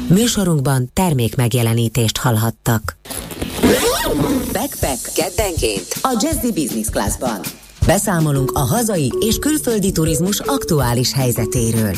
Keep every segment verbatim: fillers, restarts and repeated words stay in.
Műsorunkban termék megjelenítést hallhattak. Backpack keddenként a Jazzy Business Classban. Beszámolunk a hazai és külföldi turizmus aktuális helyzetéről.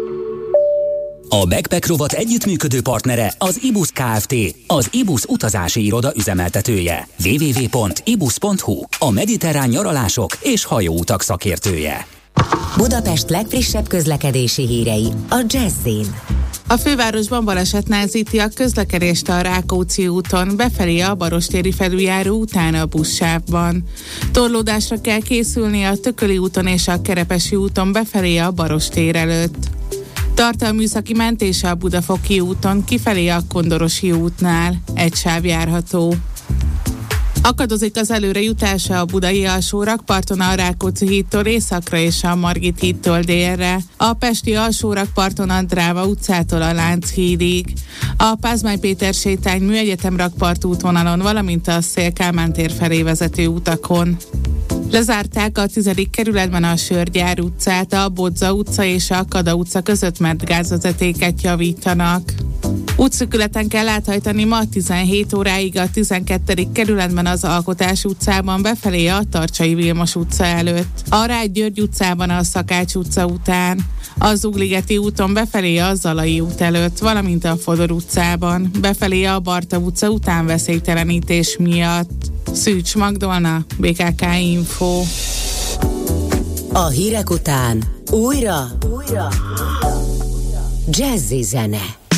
A Backpack rovat együttműködő partnere az ibusz Kft., az ibusz utazási iroda üzemeltetője. double-u double-u double-u pont ibusz pont hu, a mediterrán nyaralások és hajóutak szakértője. Budapest legfrissebb közlekedési hírei a Jazzin. A fővárosban baleset nehezíti a közlekedést a Rákóczi úton, befelé a Barostéri felüljáró után a buszsávban. Torlódásra kell készülni a Tököli úton és a Kerepesi úton befelé a Barostér előtt. Tart a műszaki mentés a Budafoki úton kifelé a Kondorosi útnál, egy sáv járható. Akadozik az előrejutása a Budai alsórakparton a Rákóczi hídtól északra és a Margit hídtól délre, a Pesti alsórakparton a Dráva utcától a Lánchídig, a Pázmány Péter sétány Műegyetem rakpart útvonalon, valamint a Széll Kálmán tér felé vezető utakon. Lezárták a tizedik kerületben a Sörgyár utcát, a Bodza utca és a Kada utca között, mert gázvezetéket javítanak. Útszűkületen kell áthajtani ma tizenhét óráig a tizenkettedik kerületben az Alkotás utcában befelé a Tarcsai Vilmos utca előtt, a Rágy György utcában a Szakács utca után, a Zugligeti úton befelé a Zalai út előtt, valamint a Fodor utcában, befelé a Barta utca után veszélytelenítés miatt. Szűcs Magdolna, bé ká ká Info. A hírek után újra, újra Jazzy zene.